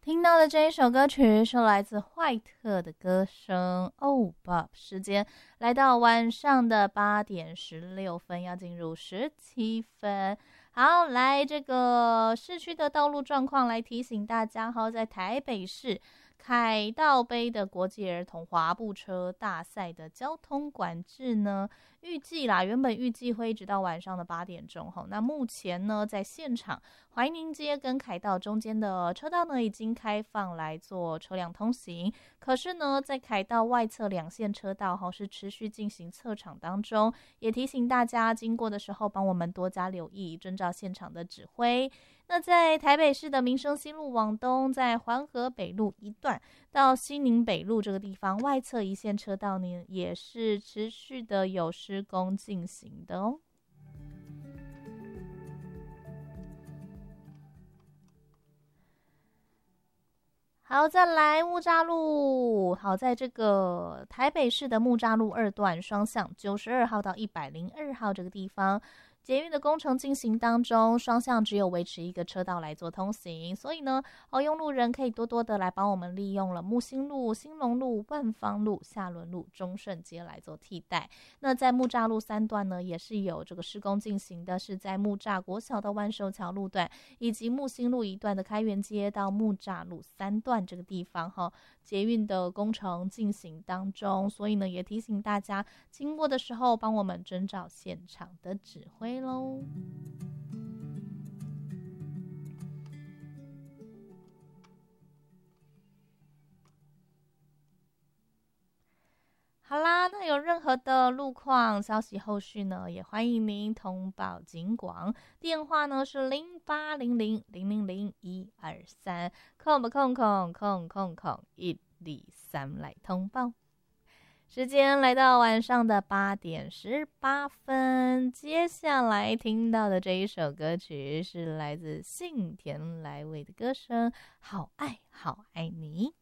听到的这一首歌曲是来自坏特的歌声《Oh Bob》。时间来到晚上的8:16，要进入17分。好，来这个市区的道路状况来提醒大家哈，在台北市凯道杯的国际儿童滑步车大赛的交通管制呢，原本预计会一直到晚上的8点钟哈。那目前呢，在现场怀宁街跟凯道中间的车道呢，已经开放来做车辆通行。可是呢，在凯道外侧2线车道是持续进行测场当中，也提醒大家经过的时候帮我们多加留意，遵照现场的指挥。那在台北市的民生西路往东，在环河北路一段到西宁北路这个地方，外侧1线车道呢也是持续的有施工进行的哦。好，再来木栅路。好，在这个台北市的木栅路2段双向92号到102号这个地方，捷运的工程进行当中，双向只有维持1个车道来做通行，所以呢，用路人可以多多的来帮我们利用了木星路、兴隆路、万芳路、下仑路、中顺街来做替代。那在木栅路3段呢，也是有这个施工进行的，是在木栅国小到万寿桥路段，以及木星路1段的开元街到木栅路3段这个地方哈，捷运的工程进行当中，所以呢，也提醒大家经过的时候帮我们遵照现场的指挥咯。好啦，那有任何的路况消息后续呢，也欢迎您通报警广，电话呢是0800000123，空123来通报。时间来到晚上的8:18，接下来听到的这一首歌曲是来自信田来未的歌声《好爱好爱你》。